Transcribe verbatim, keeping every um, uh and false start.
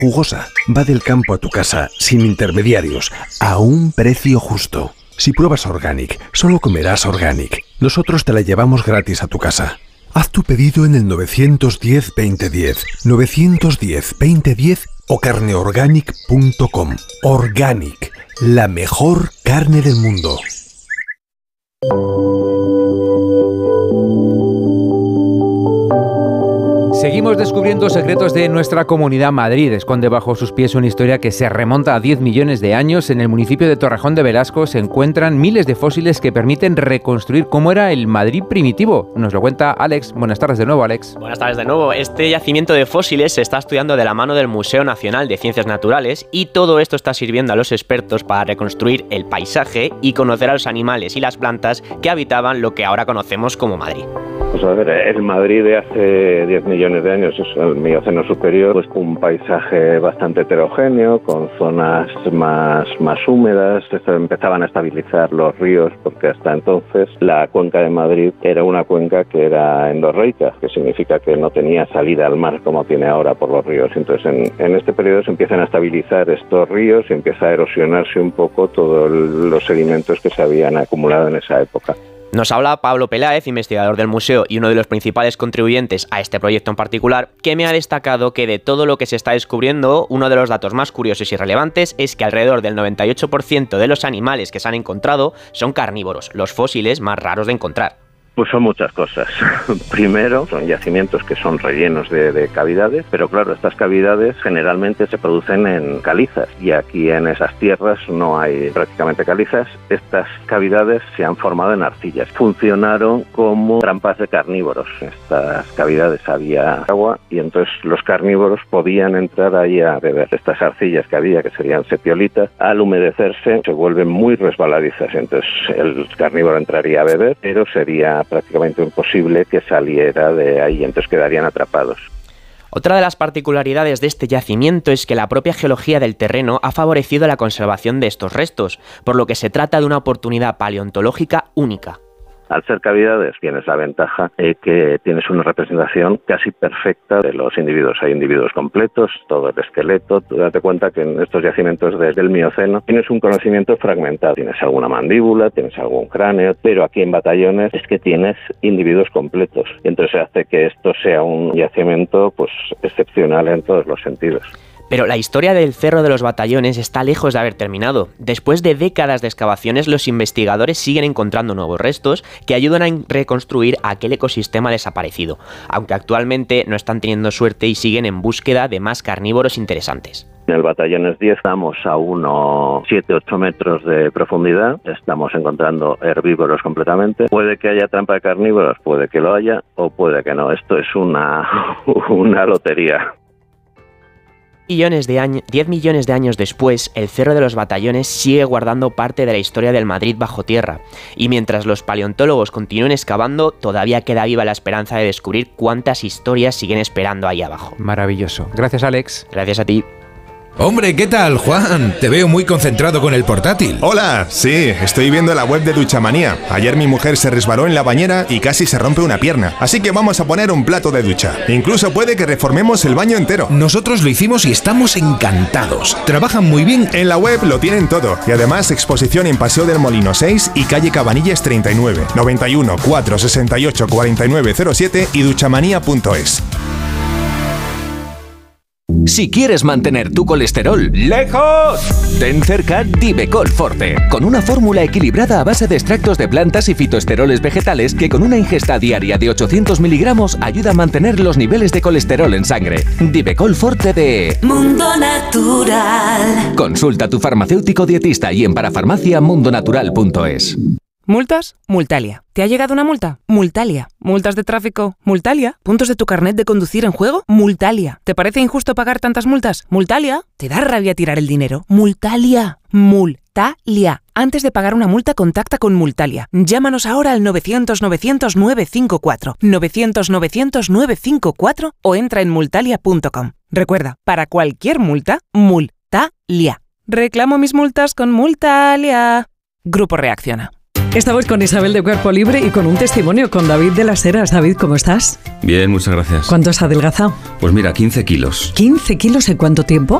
jugosa. Va del campo a tu casa, sin intermediarios, a un precio justo. Si pruebas Organic, solo comerás Organic. Nosotros te la llevamos gratis a tu casa. Haz tu pedido en el nueve uno cero, veinte diez, nueve uno cero, veinte diez o carneorganic punto com. Organic, la mejor carne del mundo. Seguimos descubriendo secretos de nuestra comunidad. Madrid esconde bajo sus pies una historia que se remonta a diez millones de años. En el municipio de Torrejón de Velasco se encuentran miles de fósiles que permiten reconstruir cómo era el Madrid primitivo. Nos lo cuenta Alex. Buenas tardes de nuevo, Alex. Buenas tardes de nuevo. Este yacimiento de fósiles se está estudiando de la mano del Museo Nacional de Ciencias Naturales y todo esto está sirviendo a los expertos para reconstruir el paisaje y conocer a los animales y las plantas que habitaban lo que ahora conocemos como Madrid. Pues a ver, el Madrid de hace diez millones de años, es el Mioceno superior, pues un paisaje bastante heterogéneo, con zonas más, más húmedas, se empezaban a estabilizar los ríos, porque hasta entonces la cuenca de Madrid era una cuenca que era endorreica, que significa que no tenía salida al mar como tiene ahora por los ríos. Entonces en, en este periodo se empiezan a estabilizar estos ríos y empieza a erosionarse un poco todos los sedimentos que se habían acumulado en esa época. Nos habla Pablo Peláez, investigador del museo y uno de los principales contribuyentes a este proyecto en particular, que me ha destacado que de todo lo que se está descubriendo, uno de los datos más curiosos y relevantes es que alrededor del noventa y ocho por ciento de los animales que se han encontrado son carnívoros, los fósiles más raros de encontrar. Pues son muchas cosas. Primero, son yacimientos que son rellenos de, de cavidades, pero claro, estas cavidades generalmente se producen en calizas y aquí en esas tierras no hay prácticamente calizas. Estas cavidades se han formado en arcillas. Funcionaron como trampas de carnívoros. En estas cavidades había agua y entonces los carnívoros podían entrar ahí a beber. Estas arcillas que había, que serían sepiolitas, al humedecerse se vuelven muy resbaladizas. Entonces el carnívoro entraría a beber, pero sería prácticamente imposible que saliera de ahí, entonces quedarían atrapados. Otra de las particularidades de este yacimiento es que la propia geología del terreno ha favorecido la conservación de estos restos, por lo que se trata de una oportunidad paleontológica única. Al ser cavidades tienes la ventaja de que tienes una representación casi perfecta de los individuos. Hay individuos completos, todo el esqueleto. Tú date cuenta que en estos yacimientos desde el Mioceno tienes un conocimiento fragmentado. Tienes alguna mandíbula, tienes algún cráneo, pero aquí en Batallones es que tienes individuos completos. Y entonces hace que esto sea un yacimiento pues excepcional en todos los sentidos. Pero la historia del Cerro de los Batallones está lejos de haber terminado. Después de décadas de excavaciones, los investigadores siguen encontrando nuevos restos que ayudan a reconstruir aquel ecosistema desaparecido, aunque actualmente no están teniendo suerte y siguen en búsqueda de más carnívoros interesantes. En el Batallones diez estamos a unos siete a ocho metros de profundidad, estamos encontrando herbívoros completamente. Puede que haya trampa de carnívoros, puede que lo haya o puede que no. Esto es una, una lotería. Millones de años, diez millones de años después, el Cerro de los Batallones sigue guardando parte de la historia del Madrid bajo tierra. Y mientras los paleontólogos continúen excavando, todavía queda viva la esperanza de descubrir cuántas historias siguen esperando ahí abajo. Maravilloso. Gracias, Alex. Gracias a ti. Hombre, ¿qué tal, Juan? Te veo muy concentrado con el portátil. Hola, sí, estoy viendo la web de Duchamanía. Ayer mi mujer se resbaló en la bañera y casi se rompe una pierna. Así que vamos a poner un plato de ducha. Incluso puede que reformemos el baño entero. Nosotros lo hicimos y estamos encantados. Trabajan muy bien. En la web lo tienen todo. Y además exposición en Paseo del Molino seis y calle Cabanillas treinta y nueve, noventa y uno, cuatrocientos sesenta y ocho, cuarenta y nueve cero siete y duchamanía punto es. Si quieres mantener tu colesterol lejos, ten cerca Divecol Forte, con una fórmula equilibrada a base de extractos de plantas y fitoesteroles vegetales que con una ingesta diaria de ochocientos miligramos ayuda a mantener los niveles de colesterol en sangre. Divecol Forte de Mundo Natural. Consulta a tu farmacéutico dietista y en parafarmacia mundo natural punto es. ¿Multas? Multalia. ¿Te ha llegado una multa? Multalia. ¿Multas de tráfico? Multalia. ¿Puntos de tu carnet de conducir en juego? Multalia. ¿Te parece injusto pagar tantas multas? Multalia. ¿Te da rabia tirar el dinero? Multalia. Multalia. Antes de pagar una multa, contacta con Multalia. Llámanos ahora al novecientos novecientos nueve cinco cuatro, novecientos novecientos nueve cinco cuatro o entra en multalia punto com. Recuerda, para cualquier multa, Multalia. Reclamo mis multas con Multalia. Grupo Reacciona. Estamos con Isabel de Cuerpo Libre y con un testimonio con David de las Heras. David, ¿cómo estás? Bien, muchas gracias. ¿Cuánto has adelgazado? Pues mira, quince kilos. ¿quince kilos en cuánto tiempo?